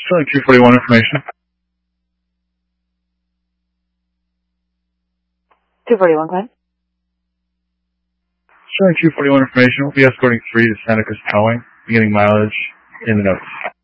Sterling 241 information. 241, Glenn. Sterling 241 information. We'll be escorting 3 to Seneca's Towing, beginning mileage in the notes.